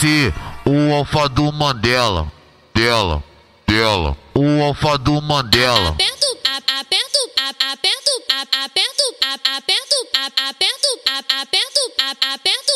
ser o alfa do Mandela. Dela. O alfa do Mandela. Aperto,